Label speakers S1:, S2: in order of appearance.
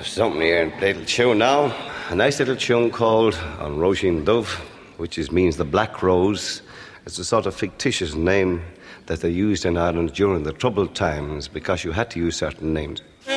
S1: something here, a little tune now. A nice little tune called On Roisin Dubh, which means the Black Rose. It's a sort of fictitious name that they used in Ireland during the troubled times because you had to use certain names.